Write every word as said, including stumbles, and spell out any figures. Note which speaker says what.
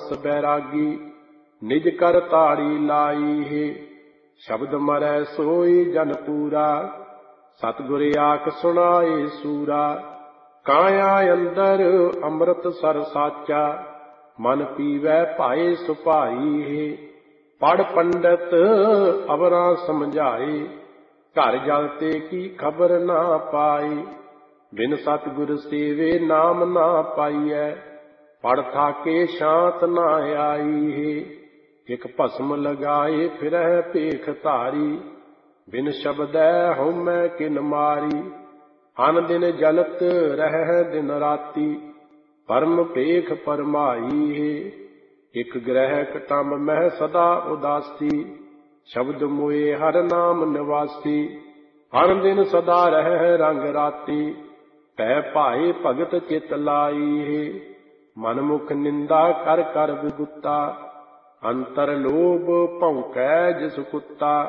Speaker 1: मानस बैरागी, निज कर ताड़ी लाई है। शब्द मरै सोई जन पूरा, सतगुर आख सुनाए सूरा। काया अंदर अमृत सर साचा, मन पीवै भाए सुभाई है। पढ़ पंडित अवरा समझाए, घर जलते की खबर ना पाई। बिन सतगुर सेवे नाम ना पाइयै, पढ़ थाके शांत ना आई है। एक भस्म लगाए फिरह भेख धारी, बिन शब्दै हउमै किन मारी। अन दिन जलत रह दिन राती, परम भेख परमाई है। एक ग्रह कटम्ब मह सदा उदासी, शब्द मोए हर नाम निवासी। अन दिन सदा रह रंग राती, तै भाए भगत चित लाई है। मन मुख निंदा कर कर विगुता, अंतर लोभ भौंकै जिस कुत्ता।